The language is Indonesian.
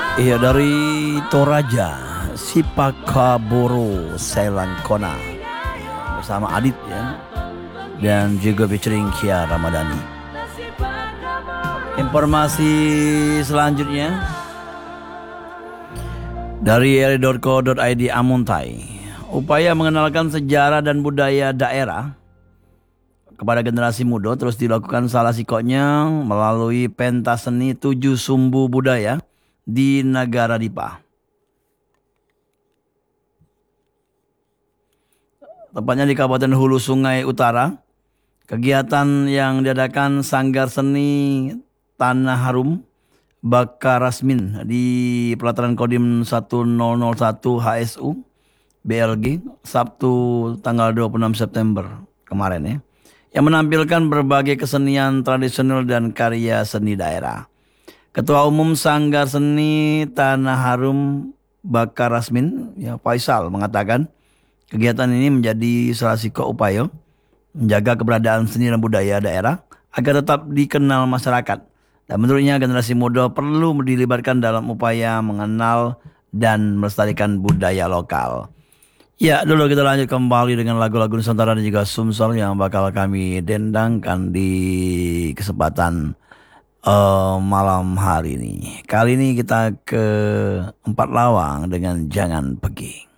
Iya, dari Toraja, Sipakaboro Selangkona, bersama Adit ya, dan juga featuring Kia Ramadhani. Informasi selanjutnya dari ri.co.id Amuntai, upaya mengenalkan sejarah dan budaya daerah kepada generasi muda terus dilakukan salah sikonya melalui pentas seni tujuh sumbu budaya di Negara Dipa. Tepatnya di Kabupaten Hulu Sungai Utara. Kegiatan yang diadakan Sanggar Seni Tanah Harum Bakarasmin di Pelataran Kodim 1001 HSU BLG Sabtu tanggal 26 September kemarin ya. Yang menampilkan berbagai kesenian tradisional dan karya seni daerah. Ketua Umum Sanggar Seni Tanah Harum Bakarasmin ya, Faisal mengatakan kegiatan ini menjadi salah satu upaya menjaga keberadaan seni dan budaya daerah agar tetap dikenal masyarakat. Dan menurutnya generasi muda perlu dilibatkan dalam upaya mengenal dan melestarikan budaya lokal. Ya, dulu kita lanjut kembali dengan lagu-lagu Nusantara dan juga Sumsel yang bakal kami dendangkan di kesempatan malam hari ini. Kali ini kita ke Empat Lawang dengan Jangan Pergi.